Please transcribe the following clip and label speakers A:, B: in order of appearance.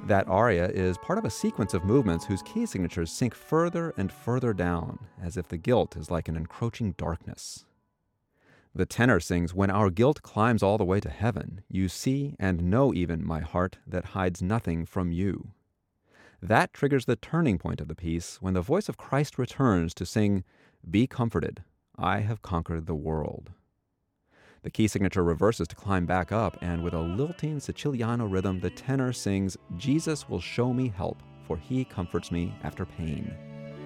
A: That aria is part of a sequence of movements whose key signatures sink further and further down, as if the guilt is like an encroaching darkness. The tenor sings, "When our guilt climbs all the way to heaven, you see and know even, my heart, that hides nothing from you." That triggers the turning point of the piece when the voice of Christ returns to sing, "Be comforted, I have conquered the world." The key signature reverses to climb back up, and with a lilting Siciliano rhythm, the tenor sings, "Jesus will show me help, for he comforts me after pain."